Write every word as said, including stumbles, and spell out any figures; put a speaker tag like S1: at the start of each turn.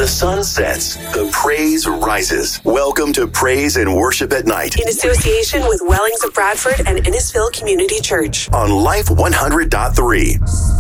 S1: the sun sets, the praise rises. Welcome to Praise and Worship at Night
S2: in association with Wellings of Bradford and Innisfil Community Church
S1: on Life one hundred point three.